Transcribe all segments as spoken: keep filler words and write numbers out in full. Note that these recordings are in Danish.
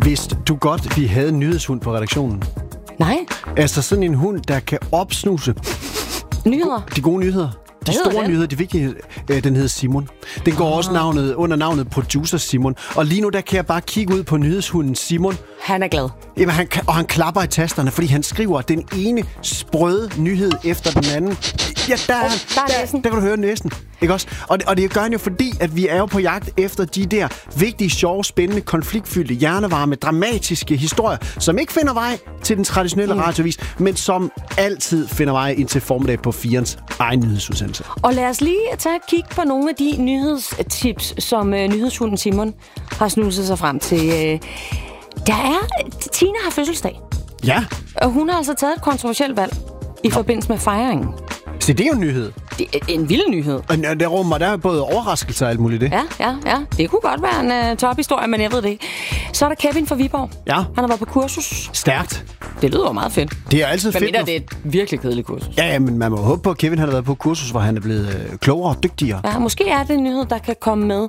Vidste du godt, vi havde en nyhedshund på redaktionen? Nej. Altså sådan en hund, der kan opsnuse Nyheder? de gode nyheder. De store nyheder, de vigtige, øh, den hedder Simon. Den går ah. også navnet, under navnet Producer Simon. Og lige nu, der kan jeg bare kigge ud på nyhedshunden Simon. Han er glad. Jamen, han, og han klapper i tasterne, fordi han skriver den ene sprøde nyhed efter den anden. Ja, der, oh, der, er der, der kan du høre næsen. Ikke også? Og det, og det gør han jo fordi, at vi er jo på jagt efter de der vigtige, sjove, spændende, konfliktfyldte, hjernevarme, dramatiske historier, som ikke finder vej til den traditionelle mm. radiovis, men som altid finder vej ind til formiddag på firens egen nyhedsudsendelse. Og lad os lige tage et kig på nogle af de nyhedstips, som øh, nyhedshunden Simon har snuset sig frem til. Øh, der er... Tina har fødselsdag. Ja. Og hun har altså taget et kontroversielt valg i Nå. forbindelse med fejringen. Så det er jo en nyhed. Det er en vild nyhed. Og der rummer der er både overraskelser og alt muligt det. Ja, ja, ja. Det kunne godt være en uh, tophistorie, men jeg ved det ikke. Så er der Kevin fra Viborg. Ja. Han har været på kursus. Stærkt. Det lyder meget fedt. Det er altid fedt. Men det er et virkelig kedeligt kursus. Ja, ja, men man må håbe på, at Kevin har været på kursus, hvor han er blevet øh, klogere og dygtigere. Ja, måske er det en nyhed, der kan komme med.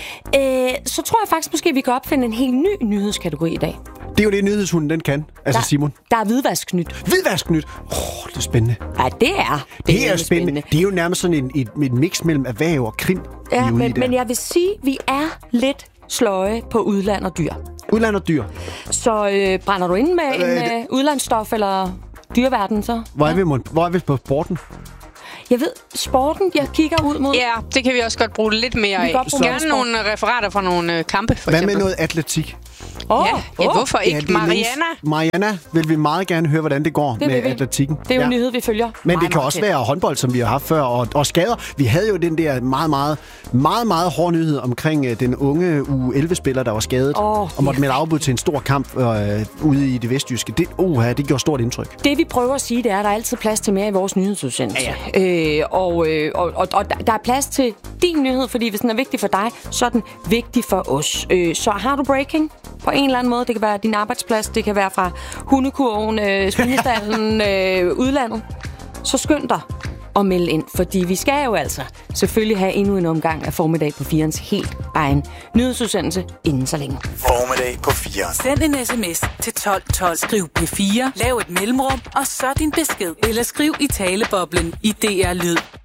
Øh, så tror jeg faktisk, måske vi kan opfinde en helt ny nyhedskategori i dag. Det er jo det, nyhedshunden den kan. Altså der, Simon. Der er hvidvasknyt. Hvidvasknyt? Åh, oh, det er spændende. Ja, det er. Det, det er jo spændende. spændende. Det er jo nærmest sådan en, et, et mix mellem erhverv og krim. Ja, men, men jeg vil sige, at vi er lidt sløje på udland og dyr. Udland og dyr. Så øh, brænder du ind med øh, en øh, udlandsstof eller dyrverden så? Hvor er, ja. vi, hvor er vi på sporten? Jeg ved, sporten, jeg kigger ud mod... Ja, det kan vi også godt bruge lidt mere af. Gerne nogle referater fra nogle kampe, for Hvad eksempel. med noget atletik? Oh, ja, ja, hvorfor ikke? Ja, Mariana? Mariana vil vi meget gerne høre, hvordan det går det med atletikken. Det er jo en ja. nyhed, vi følger. Men det kan også være håndbold, som vi har haft før, og, og skader. Vi havde jo den der meget, meget, meget, meget hårde nyhed omkring uh, den unge U elleve-spiller, der var skadet, oh, og måtte melde afbud til en stor kamp uh, ude i det vestjyske. Det, uh, det gjorde stort indtryk. Det, vi prøver at sige, det er, at der er altid plads til mere i vores nyhedsudsendelse. Ja, ja. Øh, og, øh, og, og, og der er plads til din nyhed, fordi hvis den er vigtig for dig, så er den vigtig for os. Øh, så har du breaking på en eller anden måde. Det kan være din arbejdsplads, det kan være fra hundekurven, øh, svinestallen, øh, udlandet. Så skynd dig at melde ind, fordi vi skal jo altså selvfølgelig have endnu en omgang af formiddag på firens helt egen nyhedsudsendelse inden så længe. Formiddag på fire. Send en sms til tolv tolv. Skriv P fire, lav et mellemrum, og så din besked. Eller skriv i taleboblen i D R Lyd.